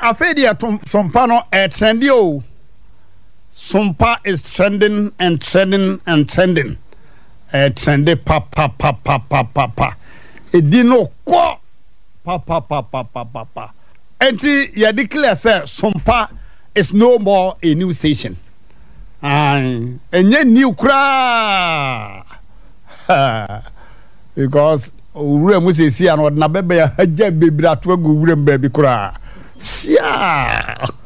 afedia sompa no trendy o. Sompa is trending and trending and trending. Trendy pa. Edino ko pa. Enti ya declare say Sompa is no more a new station. Enye new kra. Because ure mu se si an na bebe ya haja bebira to agu ure baby kra. Sia.